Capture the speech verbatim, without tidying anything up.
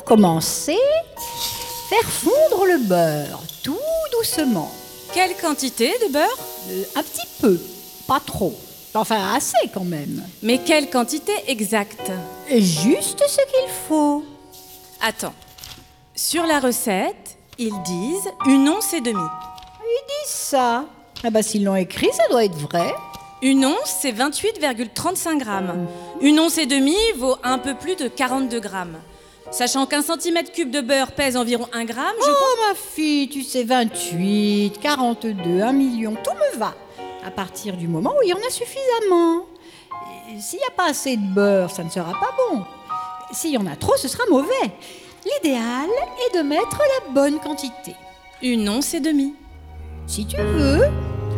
commencer, faire fondre le beurre, tout doucement. Quelle quantité de beurre? Euh, un petit peu, pas trop. Enfin, assez quand même. Mais quelle quantité exacte? Juste ce qu'il faut. Attends. Sur la recette, ils disent une once et demie. Ils disent ça. Ah bah s'ils l'ont écrit, ça doit être vrai. Une once, c'est vingt-huit virgule trente-cinq grammes. Une once et demie vaut un peu plus de quarante-deux grammes. Sachant qu'un centimètre cube de beurre pèse environ un gramme, je Oh ma fille, tu sais, vingt-huit, quarante-deux, un million, tout me va. À partir du moment où il y en a suffisamment. Et s'il n'y a pas assez de beurre, ça ne sera pas bon. S'il y en a trop, ce sera mauvais. L'idéal est de mettre la bonne quantité. Une once et demie. Si tu veux,